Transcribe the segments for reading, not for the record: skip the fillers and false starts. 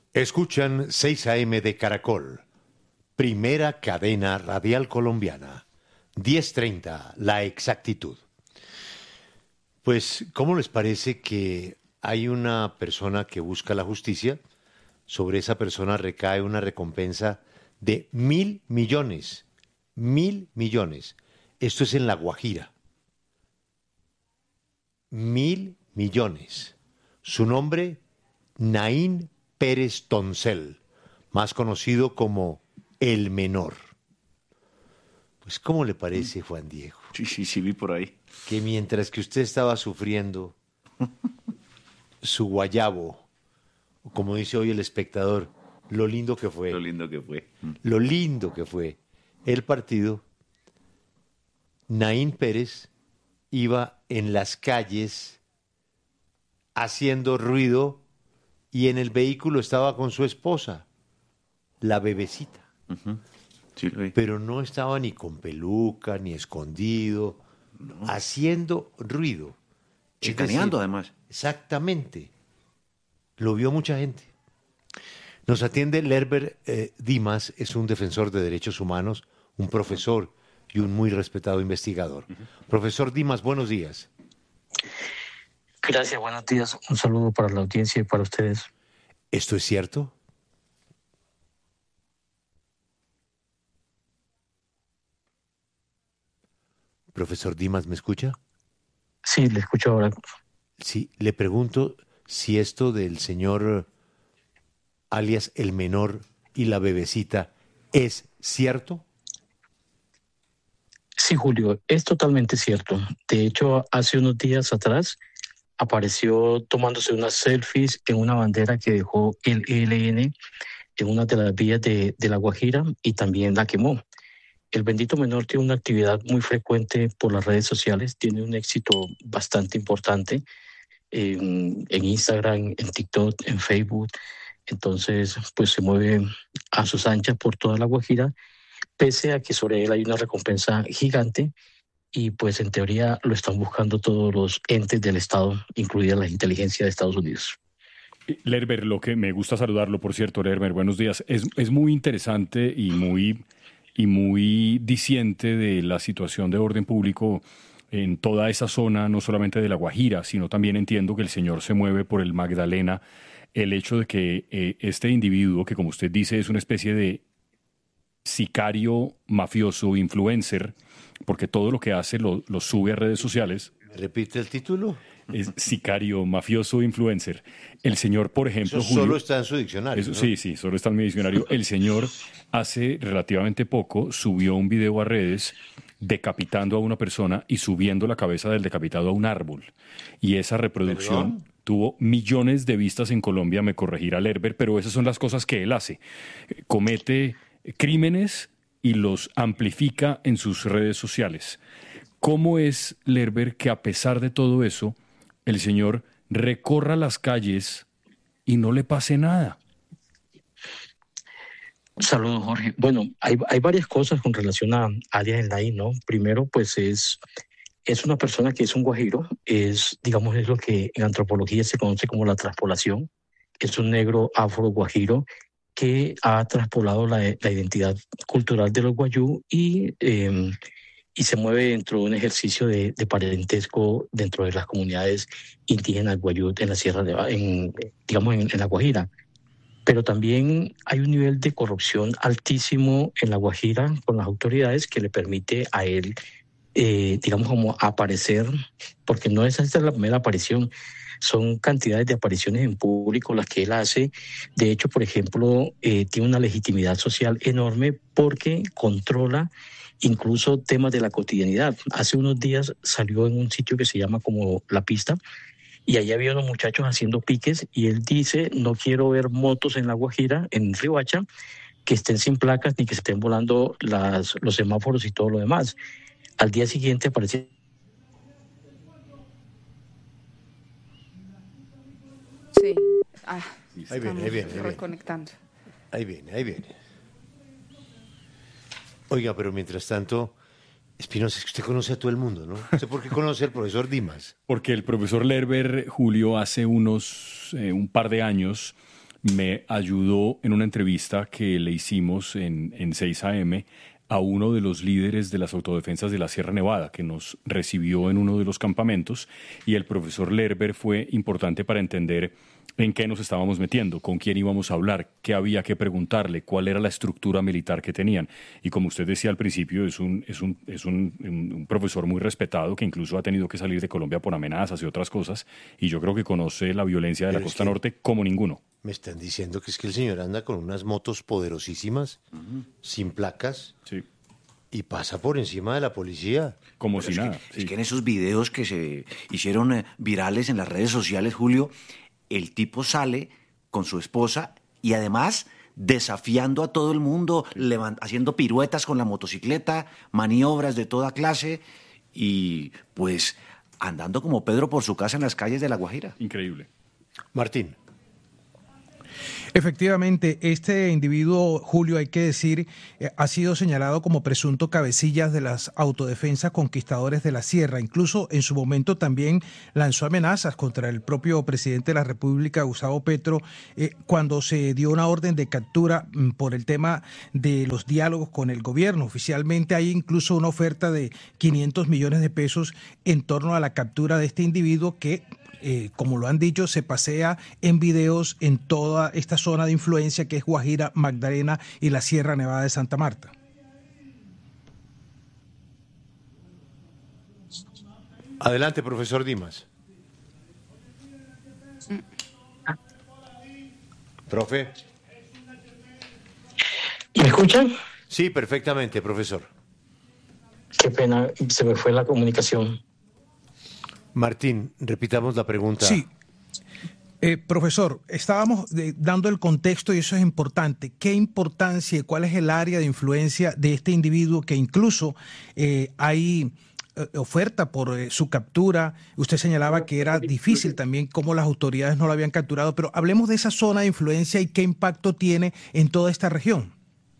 Escuchan 6 AM de Caracol, primera cadena radial colombiana. 10:30, La Exactitud. Pues, ¿cómo les parece que hay una persona que busca la justicia? Sobre esa persona recae una recompensa de 1.000 millones. 1.000 millones. Esto es en La Guajira. 1.000 millones. Su nombre, Naín Pérez Toncel, más conocido como El Menor. Pues, ¿cómo le parece, Juan Diego? Sí, vi por ahí. Que mientras que usted estaba sufriendo su guayabo, o como dice hoy el espectador, lo lindo que fue. Lo lindo que fue. Lo lindo que fue el partido, Naín Pérez iba en las calles haciendo ruido y en el vehículo estaba con su esposa, la bebecita. Sí, lo vi. Pero no estaba ni con peluca, ni escondido, haciendo ruido. Es Chicaneando, decir, además. exactamente. Lo vio mucha gente. Nos atiende Lerber Dimas, es un defensor de derechos humanos, un profesor y un muy respetado investigador. Profesor Dimas, buenos días. Gracias, buenos días. Un saludo para la audiencia y para ustedes. ¿Esto es cierto? Profesor Dimas, ¿me escucha? Sí, le escucho ahora. Sí, le pregunto si esto del señor alias el menor y la bebecita es cierto. Sí, Julio, es totalmente cierto. De hecho, hace unos días atrás apareció tomándose unas selfies en una bandera que dejó el ELN en una de las vías de La Guajira y también la quemó. El bendito menor tiene una actividad muy frecuente por las redes sociales, tiene un éxito bastante importante en Instagram, en TikTok, en Facebook. Entonces, pues se mueve a sus anchas por toda La Guajira, pese a que sobre él hay una recompensa gigante y pues en teoría lo están buscando todos los entes del Estado, incluidas las inteligencias de Estados Unidos. Lerber, lo que me gusta saludarlo, por cierto, Lerber, buenos días. Es muy interesante y muy diciente de la situación de orden público en toda esa zona, no solamente de La Guajira, sino también entiendo que el señor se mueve por el Magdalena. El hecho de que este individuo, que como usted dice es una especie de sicario, mafioso, influencer, porque todo lo que hace lo sube a redes sociales. ¿Me repite el título? Es sicario, mafioso, influencer. El señor, por ejemplo, Eso Julio, solo está en su diccionario, ¿no? Sí, solo está en mi diccionario. El señor hace relativamente poco subió un video a redes decapitando a una persona y subiendo la cabeza del decapitado a un árbol. Y esa reproducción ¿Perdón? tuvo millones de vistas en Colombia, me corregirá Lerber, pero esas son las cosas que él hace. Comete crímenes y los amplifica en sus redes sociales. ¿Cómo es, Lerber, que a pesar de todo eso, el señor recorra las calles y no le pase nada? Saludos, Jorge. Bueno, hay varias cosas con relación a alias Naín, ¿no? Primero, pues es una persona que es un guajiro, digamos, es lo que en antropología se conoce como la traspolación. Es un negro afro-guajiro que ha traspolado la identidad cultural de los guayú y se mueve dentro de un ejercicio de parentesco dentro de las comunidades indígenas guayú en la sierra digamos, en La Guajira. Pero también hay un nivel de corrupción altísimo en La Guajira con las autoridades que le permite a él, digamos, como aparecer, porque no es esta la primera aparición, son cantidades de apariciones en público las que él hace. De hecho, por ejemplo, tiene una legitimidad social enorme porque controla incluso temas de la cotidianidad. Hace unos días salió en un sitio que se llama como La Pista, y allá había unos muchachos haciendo piques y él dice, no quiero ver motos en La Guajira, en Riohacha, que estén sin placas ni que estén volando los semáforos y todo lo demás. Al día siguiente aparece... Sí. Ah, Ahí viene, ahí viene, ahí viene. reconectando. Ahí viene, ahí viene. Oiga, pero mientras tanto, Espinosa, es que usted conoce a todo el mundo, ¿no? ¿Usted por qué conoce al profesor Dimas? Porque el profesor Lerber, Julio, hace un par de años me ayudó en una entrevista que le hicimos en 6 AM a uno de los líderes de las autodefensas de la Sierra Nevada, que nos recibió en uno de los campamentos, y el profesor Lerber fue importante para entender en qué nos estábamos metiendo, con quién íbamos a hablar, qué había que preguntarle, cuál era la estructura militar que tenían. Y como usted decía al principio, es un profesor muy respetado que incluso ha tenido que salir de Colombia por amenazas y otras cosas, y yo creo que conoce la violencia de la costa norte como ninguno. Me están diciendo que es que el señor anda con unas motos poderosísimas, sin placas, sí, y pasa por encima de la policía. Como si nada. Es que en esos videos que se hicieron virales en las redes sociales, Julio, el tipo sale con su esposa y además desafiando a todo el mundo, haciendo piruetas con la motocicleta, maniobras de toda clase y pues andando como Pedro por su casa en las calles de La Guajira. Increíble. Martín. Efectivamente, este individuo, Julio, hay que decir, ha sido señalado como presunto cabecillas de las autodefensas conquistadores de la Sierra. Incluso en su momento también lanzó amenazas contra el propio presidente de la República, Gustavo Petro, cuando se dio una orden de captura por el tema de los diálogos con el gobierno. Oficialmente hay incluso una oferta de 500 millones de pesos en torno a la captura de este individuo que, como lo han dicho, se pasea en videos en toda esta zona de influencia que es Guajira, Magdalena y la Sierra Nevada de Santa Marta. Adelante, profesor Dimas. Profe. ¿Me escuchan? Sí, perfectamente, profesor. Qué pena, se me fue la comunicación. Martín, repitamos la pregunta. Sí. Profesor, estábamos dando el contexto y eso es importante. ¿Qué importancia y cuál es el área de influencia de este individuo que incluso hay oferta por su captura? Usted señalaba que era difícil también cómo las autoridades no lo habían capturado, pero hablemos de esa zona de influencia y qué impacto tiene en toda esta región.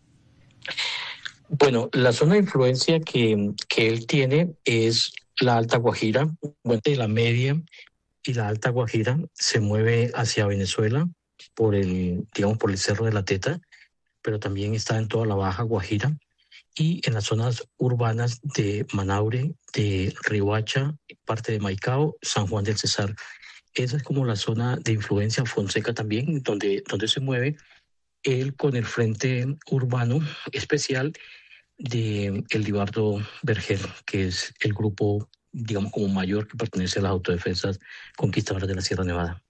Bueno, la zona de influencia que él tiene es la Alta Guajira, la media y la Alta Guajira se mueve hacia Venezuela por el Cerro de la Teta, pero también está en toda la Baja Guajira y en las zonas urbanas de Manaure, de Riohacha, parte de Maicao, San Juan del Cesar. Esa es como la zona de influencia, Fonseca también, donde se mueve él con el Frente Urbano Especial de Elibardo Berger, que es el grupo, digamos, como mayor que pertenece a las autodefensas conquistadoras de la Sierra Nevada.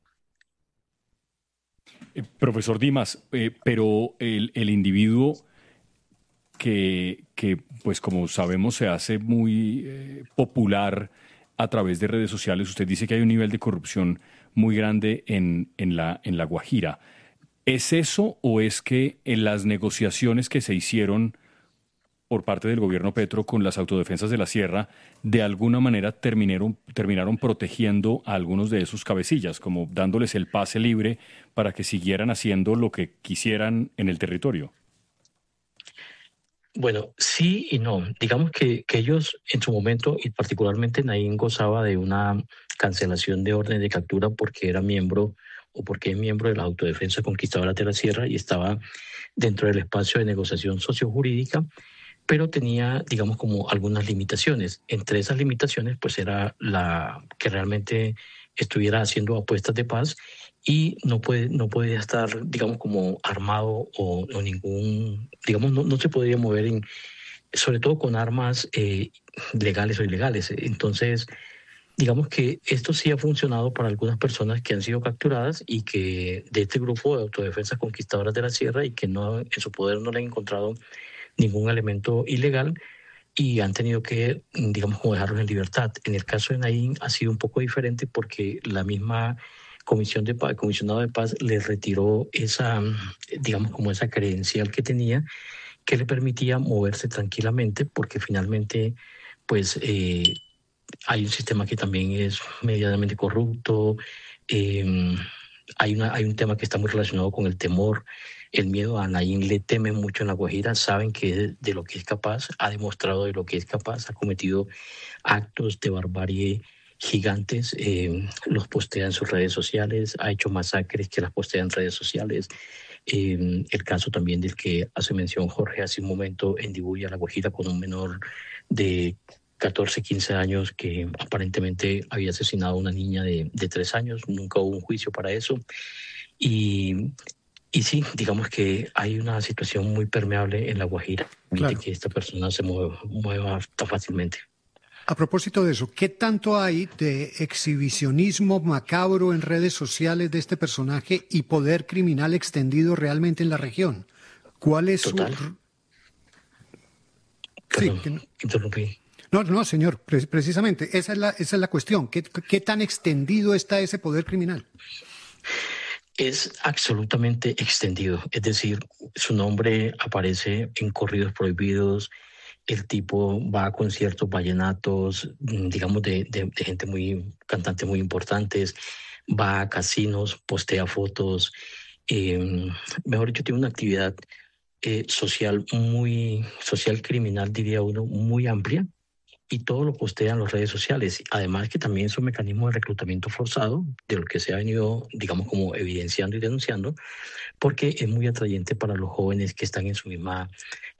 Profesor Dimas, pero el individuo que, pues como sabemos, se hace muy popular a través de redes sociales, usted dice que hay un nivel de corrupción muy grande en la Guajira. ¿Es eso o es que en las negociaciones que se hicieron por parte del gobierno Petro con las autodefensas de la Sierra, de alguna manera terminaron protegiendo a algunos de esos cabecillas, como dándoles el pase libre para que siguieran haciendo lo que quisieran en el territorio? Bueno, sí y no. Digamos que ellos en su momento, y particularmente Naín, gozaba de una cancelación de orden de captura porque era miembro o porque es miembro de la Autodefensa Conquistadora de la Sierra y estaba dentro del espacio de negociación sociojurídica, pero tenía, digamos, como algunas limitaciones. Entre esas limitaciones, pues era la que realmente estuviera haciendo apuestas de paz y no podía estar, digamos, como armado o ningún, digamos, no se podría mover sobre todo con armas legales o ilegales. Entonces, digamos que esto sí ha funcionado para algunas personas que han sido capturadas y que de este grupo de autodefensas conquistadoras de la Sierra y que no en su poder no le han encontrado ningún elemento ilegal y han tenido que, digamos, como dejarlos en libertad. En el caso de Naín ha sido un poco diferente porque la misma el comisionado de paz le retiró esa, digamos, como esa credencial que tenía que le permitía moverse tranquilamente porque finalmente, pues, hay un sistema que también es medianamente corrupto, hay un tema que está muy relacionado con el temor, el miedo. A Naín le temen mucho en La Guajira, saben que de lo que es capaz, ha demostrado de lo que es capaz, ha cometido actos de barbarie gigantes, los postea en sus redes sociales, ha hecho masacres que las postea en redes sociales. El caso también del que hace mención Jorge hace un momento en Dibuya, La Guajira, con un menor de 14, 15 años que aparentemente había asesinado a una niña de 3 años. Nunca hubo un juicio para eso. Y sí, digamos que hay una situación muy permeable en La Guajira, claro, que esta persona se mueva tan fácilmente. A propósito de eso, ¿qué tanto hay de exhibicionismo macabro en redes sociales de este personaje y poder criminal extendido realmente en la región? ¿Cuál es Total. su...? Perdón, sí, interrumpí. No, señor, precisamente, esa es la cuestión. ¿Qué tan extendido está ese poder criminal? Es absolutamente extendido, es decir, su nombre aparece en corridos prohibidos. El tipo va a conciertos vallenatos, digamos, de gente cantantes muy importantes, va a casinos, postea fotos, mejor dicho, tiene una actividad social criminal, diría uno, muy amplia, y todo lo postea en las redes sociales. Además que también es un mecanismo de reclutamiento forzado, de lo que se ha venido, digamos, como evidenciando y denunciando, porque es muy atrayente para los jóvenes que están en su misma